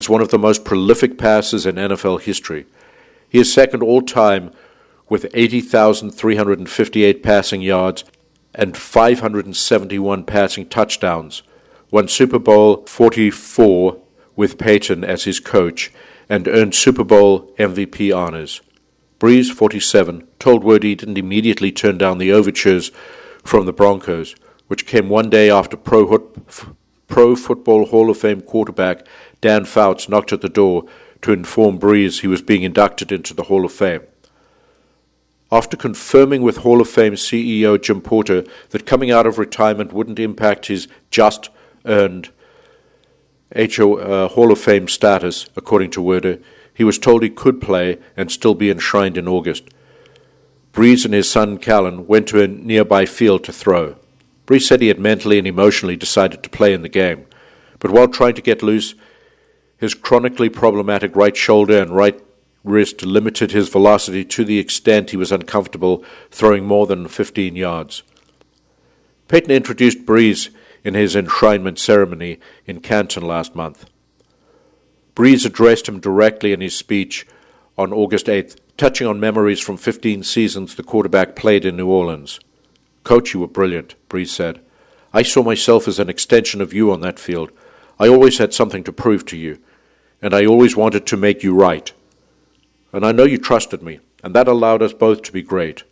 is one of the most prolific passers in NFL history. He is second all-time with 80,358 passing yards and 571 passing touchdowns, won Super Bowl 44 with Peyton as his coach, and earned Super Bowl MVP honors. Brees, 47, told Word he didn't immediately turn down the overtures from the Broncos, which came one day after Pro Football Hall of Fame quarterback Dan Fouts knocked at the door to inform Brees he was being inducted into the Hall of Fame. After confirming with Hall of Fame CEO Jim Porter that coming out of retirement wouldn't impact his just-earned Hall of Fame status, according to Werder, he was told he could play and still be enshrined in August. Brees and his son Callan went to a nearby field to throw. Brees said he had mentally and emotionally decided to play in the game, but while trying to get loose, his chronically problematic right shoulder and right wrist limited his velocity to the extent he was uncomfortable throwing more than 15 yards. Peyton introduced Brees in his enshrinement ceremony in Canton last month. Brees addressed him directly in his speech on August 8th, touching on memories from 15 seasons the quarterback played in New Orleans. "Coach, you were brilliant," Brees said. "I saw myself as an extension of you on that field. I always had something to prove to you, and I always wanted to make you right. And I know you trusted me, and that allowed us both to be great."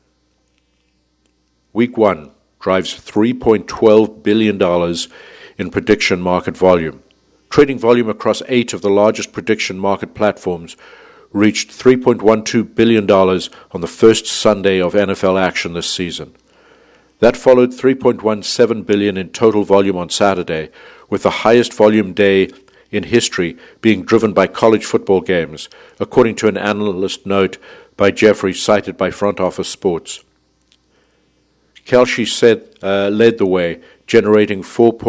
Week 1 drives $3.12 billion in prediction market volume. Trading volume across 8 of the largest prediction market platforms reached $3.12 billion on the first Sunday of NFL action this season. That followed $3.17 billion in total volume on Saturday, with the highest volume day in history being driven by college football games, according to an analyst note by Jeffrey cited by Front Office Sports. Kelce led the way, generating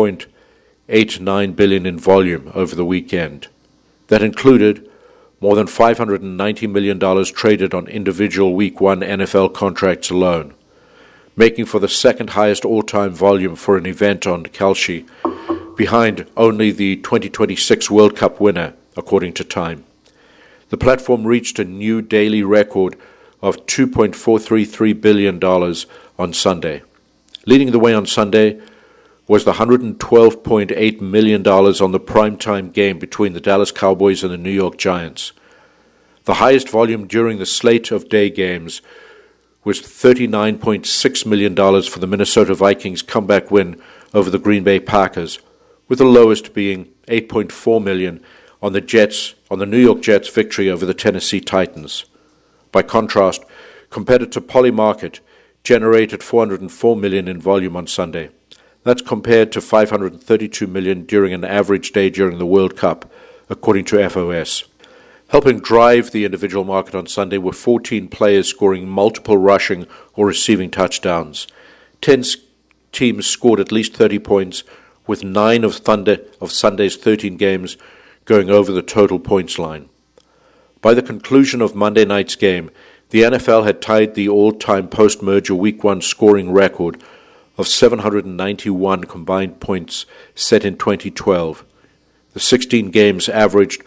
$4.89 billion in volume over the weekend. That included more than $590 million traded on individual Week 1 NFL contracts alone, making for the second highest all-time volume for an event on Kelce, behind only the 2026 World Cup winner, according to Time. The platform reached a new daily record of $2.433 billion on Sunday. Leading the way on Sunday was the $112.8 million on the primetime game between the Dallas Cowboys and the New York Giants. The highest volume during the slate of day games was $39.6 million for the Minnesota Vikings comeback win over the Green Bay Packers, with the lowest being $8.4 million on the New York Jets' victory over the Tennessee Titans. By contrast, competitor Polymarket generated $404 million in volume on Sunday. That's compared to $532 million during an average day during the World Cup, according to FOS. Helping drive the individual market on Sunday were 14 players scoring multiple rushing or receiving touchdowns. 10 teams scored at least 30 points, with 9 of Sunday's 13 games going over the total points line. By the conclusion of Monday night's game, the NFL had tied the all-time post-merger Week 1 scoring record of 791 combined points set in 2012. The 16 games averaged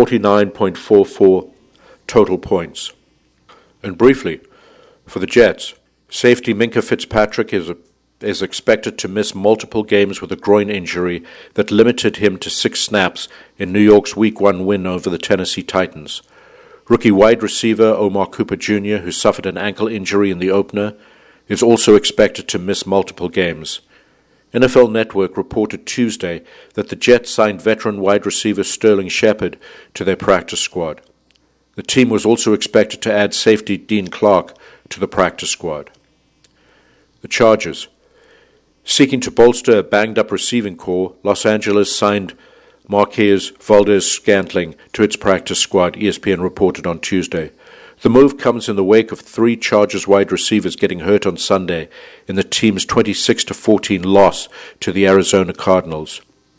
49.44 total points. And briefly, for the Jets, safety Minkah Fitzpatrick is expected to miss multiple games with a groin injury that limited him to 6 snaps in New York's Week 1 win over the Tennessee Titans. Rookie wide receiver Omar Cooper Jr., who suffered an ankle injury in the opener, is also expected to miss multiple games. NFL Network reported Tuesday that the Jets signed veteran wide receiver Sterling Shepard to their practice squad. The team was also expected to add safety Dean Clark to the practice squad. The Chargers. Seeking to bolster a banged-up receiving corps, Los Angeles signed Marquez Valdes-Scantling to its practice squad, ESPN reported on Tuesday. The move comes in the wake of 3 Chargers wide receivers getting hurt on Sunday in the team's 26-14 loss to the Arizona Cardinals.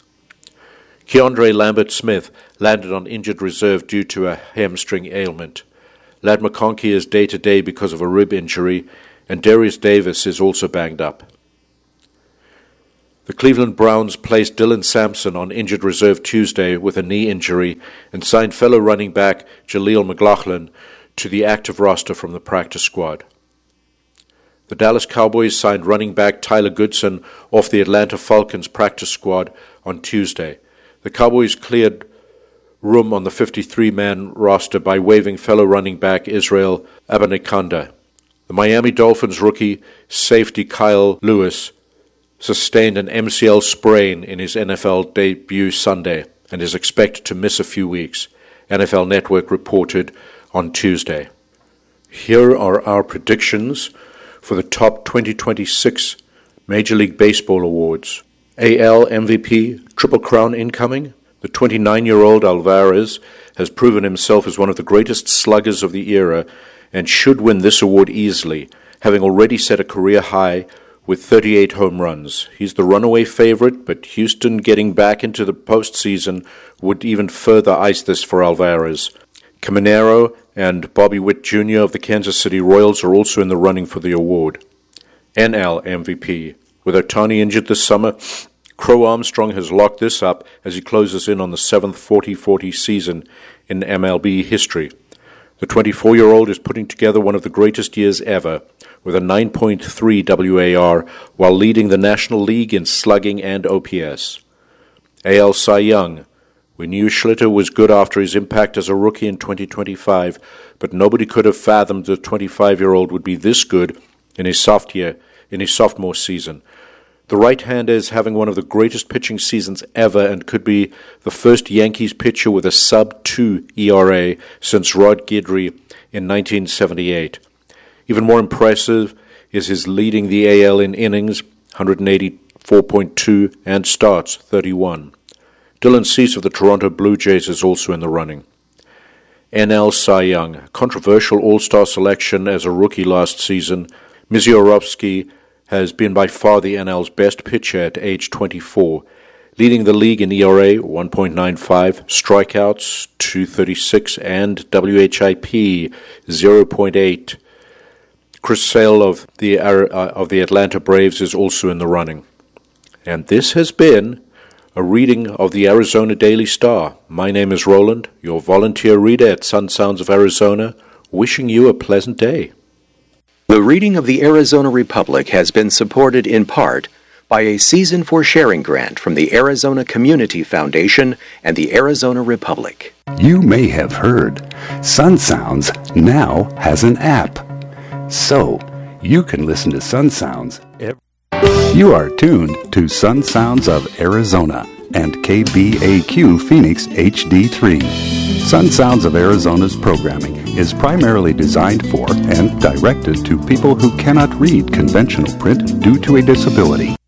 Keandre Lambert-Smith landed on injured reserve due to a hamstring ailment. Ladd McConkey is day-to-day because of a rib injury, and Darius Davis is also banged up. The Cleveland Browns placed Dylan Sampson on injured reserve Tuesday with a knee injury and signed fellow running back Jaleel McLaughlin to the active roster from the practice squad. The Dallas Cowboys signed running back Tyler Goodson off the Atlanta Falcons practice squad on Tuesday. The Cowboys cleared room on the 53-man roster by waiving fellow running back Israel Abanikanda. The Miami Dolphins rookie safety Kyle Lewis sustained an MCL sprain in his NFL debut Sunday and is expected to miss a few weeks, NFL Network reported on Tuesday. Here are our predictions for the top 2026 Major League Baseball awards. AL MVP, Triple Crown incoming. The 29-year-old Alvarez has proven himself as one of the greatest sluggers of the era and should win this award easily, having already set a career high with 38 home runs. He's the runaway favorite, but Houston getting back into the postseason would even further ice this for Alvarez. Caminero and Bobby Witt Jr. of the Kansas City Royals are also in the running for the award. NL MVP. With Ohtani injured this summer, Crow Armstrong has locked this up as he closes in on the 7th 40-40 season in MLB history. The 24-year-old is putting together one of the greatest years ever, with a 9.3 WAR while leading the National League in slugging and OPS. AL Cy Young. We knew Schlitter was good after his impact as a rookie in 2025, but nobody could have fathomed the 25-year-old would be this good in his sophomore season. The right-hander is having one of the greatest pitching seasons ever and could be the first Yankees pitcher with a sub-2 ERA since Rod Guidry in 1978. Even more impressive is his leading the AL in innings, 184.2, and starts, 31. Dylan Cease of the Toronto Blue Jays is also in the running. NL Cy Young, controversial all-star selection as a rookie last season. Misiorowski has been by far the NL's best pitcher at age 24, leading the league in ERA 1.95, strikeouts 236, and WHIP 0.8. Chris Sale of the Atlanta Braves is also in the running. And this has been a reading of the Arizona Daily Star. My name is Roland, your volunteer reader at Sun Sounds of Arizona, wishing you a pleasant day. The reading of the Arizona Republic has been supported in part by a Season for Sharing grant from the Arizona Community Foundation and the Arizona Republic. You may have heard, Sun Sounds now has an app. So, you can listen to Sun Sounds. You are tuned to Sun Sounds of Arizona and KBAQ Phoenix HD3. Sun Sounds of Arizona's programming is primarily designed for and directed to people who cannot read conventional print due to a disability.